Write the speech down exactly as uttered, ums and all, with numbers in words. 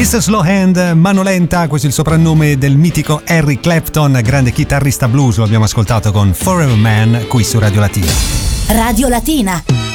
mister Slowhand, mano lenta, questo è il soprannome del mitico Harry Clapton, grande chitarrista blues, lo abbiamo ascoltato con Forever Man qui su Radio Latina. Radio Latina.